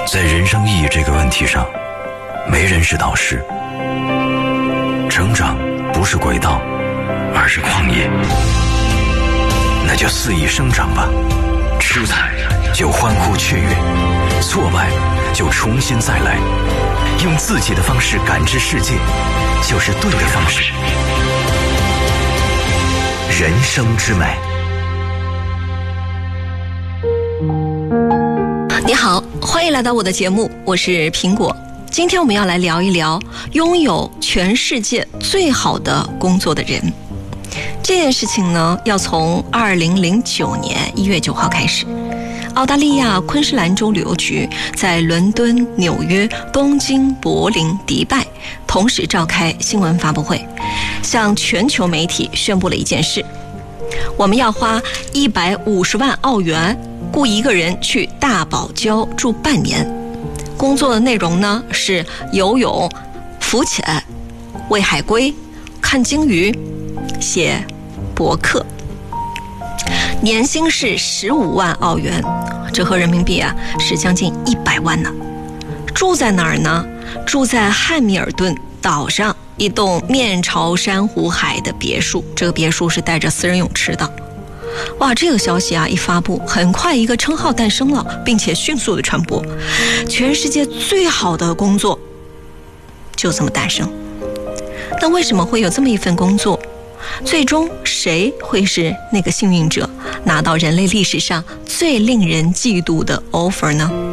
在人生意义这个问题上，没人是导师。成长不是轨道，而是旷野。那就肆意生长吧，失败就欢呼雀跃，挫败就重新再来，用自己的方式感知世界，就是对的方式。人生之美。 你好，欢迎来到我的节目，我是苹果。今天我们要来聊一聊拥有全世界最好的工作的人。这件事情呢，要从2009年1月9号开始。澳大利亚昆士兰州旅游局在伦敦、纽约、东京、柏林、迪拜同时召开新闻发布会，向全球媒体宣布了一件事：我们要花150万澳元雇一个人去大堡礁住半年。工作的内容呢是游泳、浮潜、喂海龟、看鲸鱼、写博客。年薪是15万澳元，这合人民币是将近100万呢。住在哪儿呢？住在汉密尔顿岛上一栋面朝珊瑚海的别墅，这个别墅是带着私人泳池的。哇，这个消息一发布，很快一个称号诞生了，并且迅速的传播，全世界最好的工作就这么诞生。那为什么会有这么一份工作？最终谁会是那个幸运者，拿到人类历史上最令人嫉妒的 offer 呢？